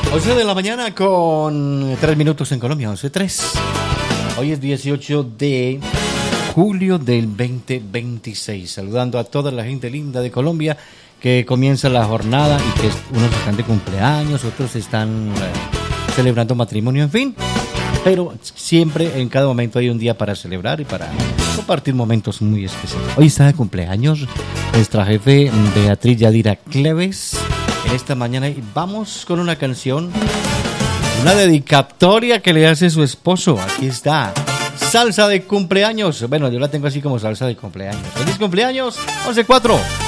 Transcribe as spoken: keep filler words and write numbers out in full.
once de la mañana con tres minutos en Colombia, once tres. Hoy es dieciocho de julio del veinte veintiséis. Saludando a toda la gente linda de Colombia que comienza la jornada y que unos están de cumpleaños, otros están eh, celebrando matrimonio, en fin. Pero siempre, en cada momento hay un día para celebrar y para compartir momentos muy especiales. Hoy está de cumpleaños nuestra jefe Beatriz Yadira Cleves en esta mañana y vamos con una canción, una dedicatoria que le hace su esposo. Aquí está, salsa de cumpleaños. Bueno, yo la tengo así como salsa de cumpleaños. ¡Feliz cumpleaños! once cuatro.